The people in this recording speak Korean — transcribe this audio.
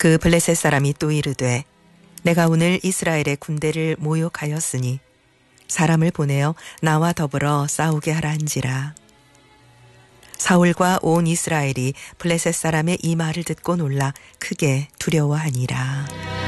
그 블레셋 사람이 또 이르되 내가 오늘 이스라엘의 군대를 모욕하였으니 사람을 보내어 나와 더불어 싸우게 하라 한지라. 사울과 온 이스라엘이 블레셋 사람의 이 말을 듣고 놀라 크게 두려워하니라.